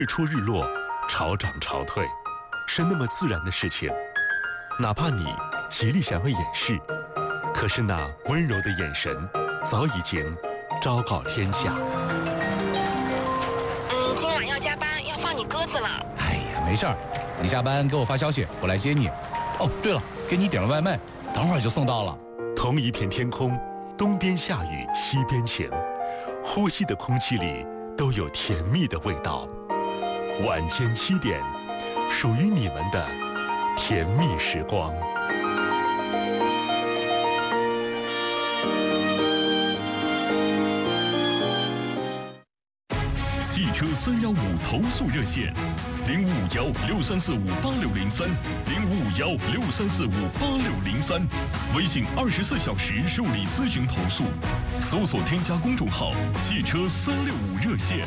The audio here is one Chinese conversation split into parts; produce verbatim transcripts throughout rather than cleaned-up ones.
日出日落，潮涨潮退，是那么自然的事情。哪怕你极力想要掩饰，可是那温柔的眼神早已经昭告天下。 嗯，今晚要加班，要放你鸽子了。 哎呀，没事儿，你下班给我发消息，我来接你。哦，对了，给你点了外卖，等会儿就送到了。 同一片天空，东边下雨西边晴，呼吸的空气里都有甜蜜的味道。晚间七点，属于你们的甜蜜时光。 汽车三幺五投诉热线：零五五幺六三四五八六零三，零五五幺六三四五八六零三。微信二十四小时受理咨询投诉，搜索添加公众号“汽车三六五热线”。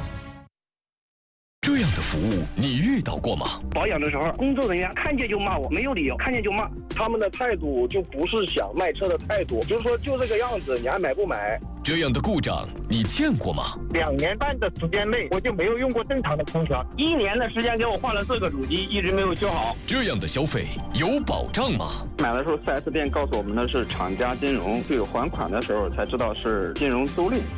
这样的服务你遇到过吗？ 保养的时候，工作人员看见就骂我，没有理由，看见就骂。 他们的态度就不是想卖车的态度，就是说就这个样子，你还买不买？ 这样的故障你见过吗？ 两年半的时间内，我就没有用过正常的空调。一年的时间给我换了四个主机，一直没有修好。 这样的消费有保障吗？ 买的时候 四 S 店告诉我们的是厂家金融，对还款的时候才知道是金融租赁。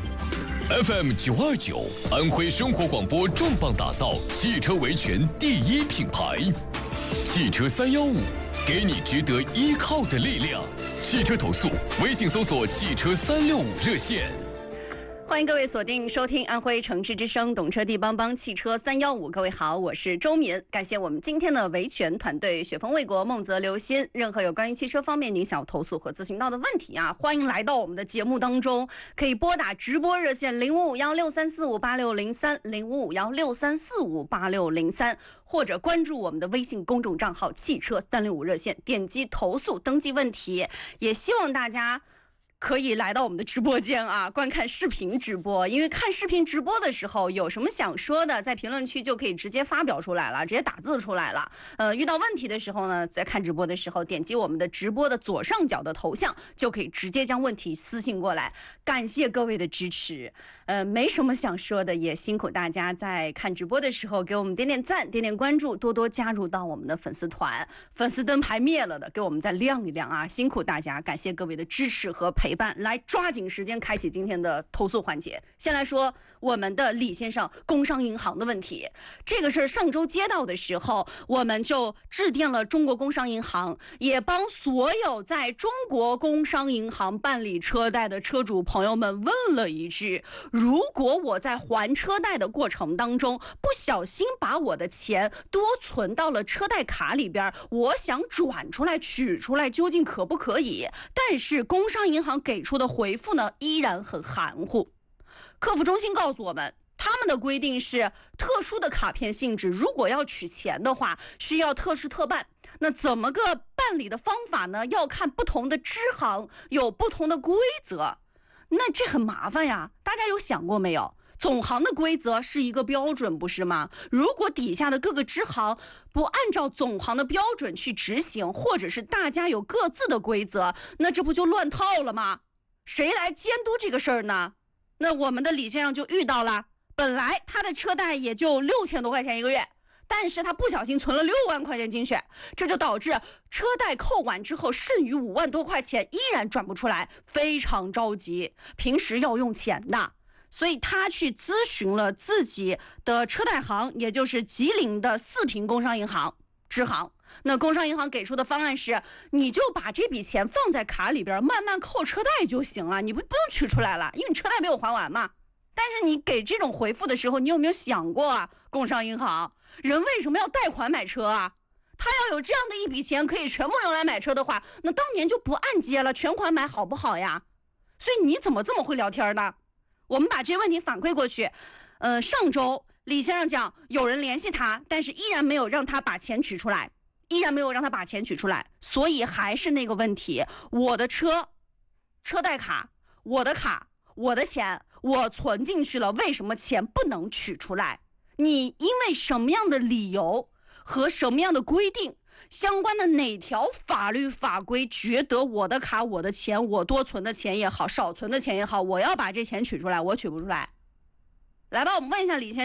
F M 九二九，安徽生活广播重磅打造汽车维权第一品牌，汽车三幺五，给你值得依靠的力量。汽车投诉，微信搜索汽车三六五热线。 欢迎各位锁定收听安徽城市之声懂车帝帮帮汽车三幺五。各位好，我是周敏，感谢我们今天的维权团队雪峰卫国、孟泽刘鑫。任何有关于汽车方面您想要投诉和咨询到的问题啊，欢迎来到我们的节目当中，可以拨打直播热线零五五幺六三四五八六零三零五五幺六三四五八六零三，或者关注我们的微信公众账号汽车三六五热线，点击投诉登记问题。也希望大家可以来到我们的直播间啊，观看视频直播。因为看视频直播的时候，有什么想说的，在评论区就可以直接发表出来了，直接打字出来了。呃，遇到问题的时候呢，在看直播的时候，点击我们的直播的左上角的头像，就可以直接将问题私信过来。感谢各位的支持。呃，没什么想说的，也辛苦大家在看直播的时候给我们点点赞、点点关注，多多加入到我们的粉丝团。粉丝灯牌灭了的，给我们再亮一亮啊！辛苦大家，感谢各位的支持和陪伴。来，抓紧时间开启今天的投诉环节。先来说我们的李先生工商银行的问题。这个事儿上周接到的时候，我们就致电了中国工商银行，也帮所有在中国工商银行办理车贷的车主朋友们问了一句：如果我在还车贷的过程当中不小心把我的钱多存到了车贷卡里边，我想转出来取出来，究竟可不可以？但是工商银行给出的回复呢，依然很含糊。客服中心告诉我们，他们的规定是特殊的卡片性质，如果要取钱的话，需要特事特办。那怎么个办理的方法呢？要看不同的支行有不同的规则，那这很麻烦呀。大家有想过没有？总行的规则是一个标准，不是吗？如果底下的各个支行不按照总行的标准去执行，或者是大家有各自的规则，那这不就乱套了吗？谁来监督这个事儿呢？那我们的李先生就遇到了，本来他的车贷也就六千多块钱一个月，但是他不小心存了六万块钱进去，这就导致车贷扣完之后剩余五万多块钱依然转不出来，非常着急，平时要用钱的。所以他去咨询了自己的车贷行，也就是吉林的四平工商银行支行。那工商银行给出的方案是，你就把这笔钱放在卡里边慢慢扣车贷就行了，你不不用取出来了，因为你车贷没有还完嘛。但是你给这种回复的时候，你有没有想过啊？工商银行人为什么要贷款买车啊？他要有这样的一笔钱可以全部用来买车的话，那当年就不按揭了，全款买好不好呀？所以你怎么这么会聊天呢？我们把这个问题反馈过去。呃，上周李先生讲有人联系他，但是依然没有让他把钱取出来，依然没有让他把钱取出来，所以还是那个问题，我的车车贷卡，我的卡，我的钱我存进去了，为什么钱不能取出来？你因为什么样的理由和什么样的规定，相关的哪条法律法规觉得我的卡我的钱，我多存的钱也好，少存的钱也好，我要把这钱取出来，我取不出来？来吧，我们问一下李先生，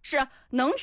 是能